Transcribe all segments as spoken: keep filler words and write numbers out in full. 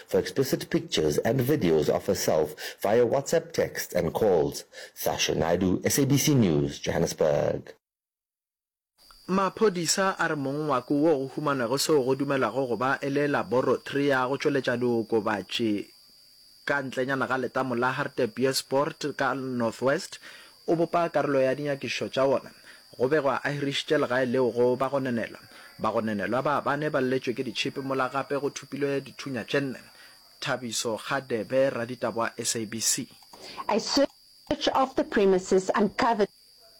for explicit pictures and videos of herself via WhatsApp text and calls. Sasha Naidu, S A B C News, Johannesburg. Maphodisa a re mong wa ko go humana go se go dumela go ba ele laboratory ya go tšweletša diokobatši ka ntlenyana ga letamo la Hartbeespoort Sport ka Northwest o bopa karolo ya dinyakišo tša ona go begwa a hirišitše legae leo go ba go nenelwa ba go nenelwa ba ba ne ba letšwe ke ditšhipi mola gape go thupilwe dithunya tše nne. Thabiso Gadebe, Raditaba, S A B C. A search of the premises uncovered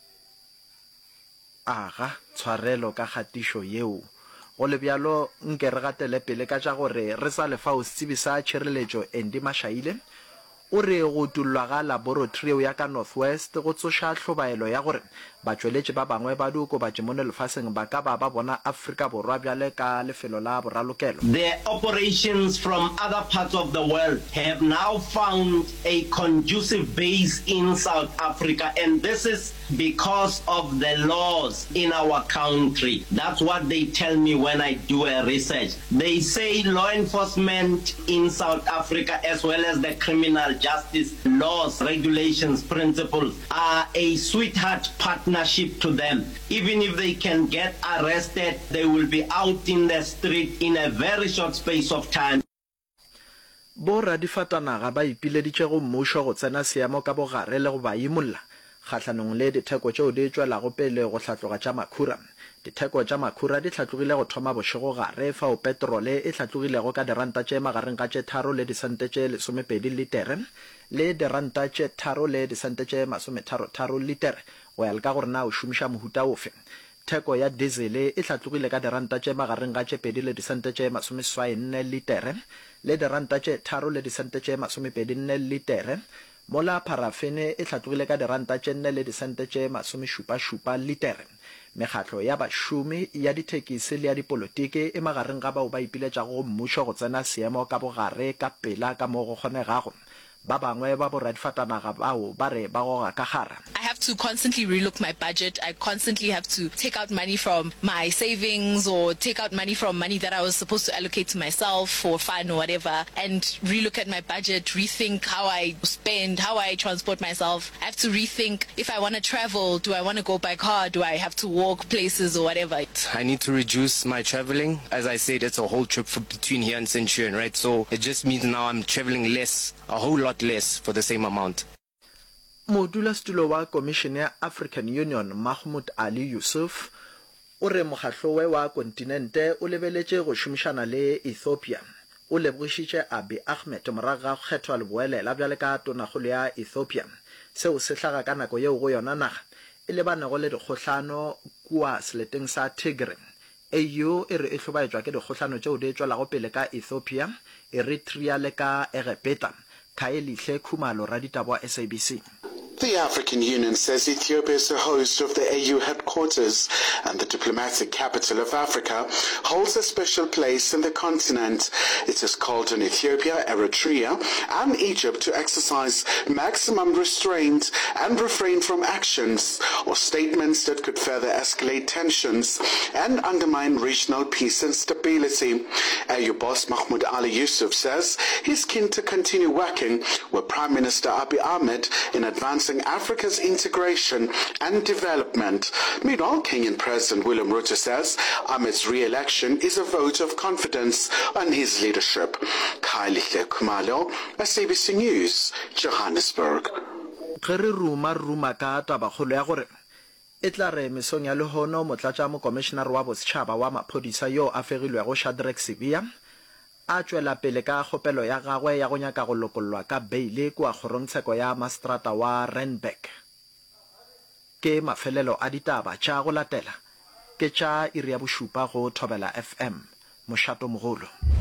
aga tshwarelo ka gatišo yeo go le bjalo nke re gatele pele ka tša gore re sa lefa o setsibi sa tšhireletšo Andy Mashaile o re go tullwa ga laboratory ya ka Northwest go tsoša hlobaelo ya gore batšweletši ba bangwe ba diokobatši mo lefaseng ba ka ba ba bona Afrika Borwa bjale ka lefelo la boralokelo. The operations from other parts of the world have now found a conducive base in South Africa, and this is because of the laws in our country. That's what they tell me when I do a research. They say law enforcement in South Africa, as well as the criminal justice laws, regulations, principles, are a sweetheart partnership to them. Even if they can get arrested, they will be out in the street in a very short space of time. Bora difatanaga ba ipileditše go mmušo go tsena seemo ka bogare le go ba imolla kgatlhanong le ditheko tšeo di tšwelago pele go tlhatloga tša makhura. Ditheko tša makhura di tlhatlogile go thoma bošego gare fao petrole e tlhatlogilego ka diranta tše magareng ga tše tharo le disente tše lesomepedi litere le diranta tše tharo le disente tše masometharotaro litere go ya le ka gore na o šomiša mohuta ofe. Theko ya diesel e tlhatlogile ka diranta tše magareng ga tše pedi le disente tše masomeswai nne litere le diranta tše tharo le disente tše masomepedi nne litere mola parafene e tlhatlogile ka diranta tše nne le disente tše masomešupašupa litere. Mekgatlo ya bašomi ya dithekisi le ya dipolotiki e magareng ga bao ba ipiletšago go mmušo go tsena seemo ka bogare ka pela ka mo go kgonegago. Ba bangwe ba boradifatanaga bao ba re ba goga ka gara. I have to constantly relook my budget. I constantly have to take out money from my savings or take out money from money that I was supposed to allocate to myself for fun or whatever, and relook at my budget, rethink how I spend, how I transport myself. I have to rethink if I want to travel, do I want to go by car, do I have to walk places or whatever. I need to reduce my traveling. As I said, it's a whole trip for between here and Centurion, right? So it just means now I'm traveling less, a whole lot less for the same amount. Modulasetulo wa Commission ya African Union Mahmoud Ali Yusuf o re mokgatlo we wa kontinente o lebeletše go šomišana le Ethiopia. O lebogišitše Abiy Ahmed morago ga kgethwa leboelela bjale ka tonakgolo ya Ethiopia seo se hlaga ka nako yeo go yona naga e lebanego le dikgohlano kua seleteng sa Tigray. A U e re e hlobaetšwa ke dikgohlano tšeo di tšwelago pele ka Ethiopia, Eritrea le ka Egepeta. Kaelihle Khumalo, Raditaba, S A B C. The African Union says Ethiopia is the host of the A U headquarters and the diplomatic capital of Africa holds a special place in the continent. It has called on Ethiopia, Eritrea and Egypt to exercise maximum restraint and refrain from actions or statements that could further escalate tensions and undermine regional peace and stability. A U boss Mahmoud Ali Yusuf says he's keen to continue working with Prime Minister Abiy Ahmed in advancing Africa's integration and development. Meanwhile, Kenyan President William Ruto says Ahmed's re-election is a vote of confidence on his leadership. Kylie Kumalo, S A B C News, Johannesburg. Kere ruma ruma ka tabakgolo ya gore e tla re mesong ya lehono motlatša mo commissioner wa bosetšhaba wa maphodisa yo a fegilwego Shadrack Sibiya a tšwela pele ka kgopelo ya gagwe ya go nyaka go lokollwa ka beile kua kgorongtsheko ya mastrata wa Randburg. Ke mafelelo a ditaba tša go latela ke tša iri ya bošupa go Thobela F M, Mošato Mogolo.